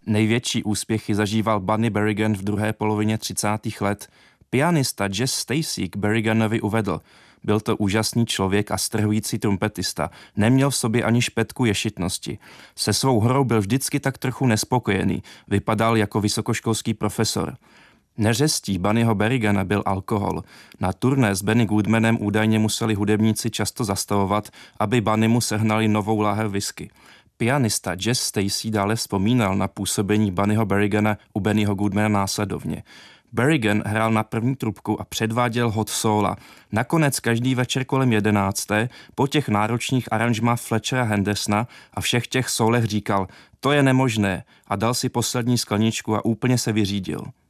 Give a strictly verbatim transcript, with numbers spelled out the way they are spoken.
Největší úspěchy zažíval Bunny Berrigan v druhé polovině třicátých let. Pianista Jazz Stacey k Berriganovi uvedl: byl to úžasný člověk a strhující trumpetista. Neměl v sobě ani špetku ješitnosti. Se svou hrou byl vždycky tak trochu nespokojený. Vypadal jako vysokoškolský profesor. Neřestí Bunnyho Berrigana byl alkohol. Na turné s Benny Goodmanem údajně museli hudebníci často zastavovat, aby Bunnymu sehnali novou láhev whisky. Pianista Jazz Stacey dále vzpomínal na působení Bunnyho Berrigana u Bennyho Goodmana následovně. Berrigan hrál na první trubku a předváděl hot sóla. Nakonec každý večer kolem jedenácté po těch náročných aranžmách Fletchera Hendersona a všech těch sólech říkal: to je nemožné, a dal si poslední skleničku a úplně se vyřídil.